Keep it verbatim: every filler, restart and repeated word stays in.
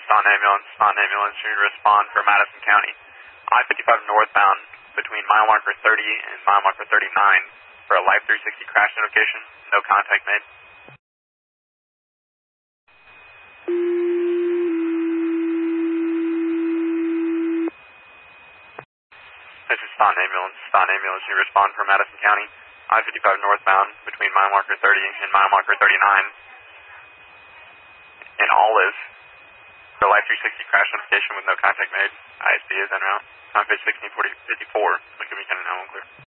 Staunton Ambulance. Staunton Ambulance, you respond for Madison County. I fifty-five northbound between mile marker thirty and mile marker thirty-nine for a Life three sixty crash notification. No contact made. This is Staunton Ambulance. Staunton Ambulance, you respond for Madison County. I fifty-five northbound between mile marker thirty and mile marker thirty-nine. In Olive, for Life three sixty crash notification with no contact made. I S P is en route. On page sixteen forty fifty-four. McKinney County now clear.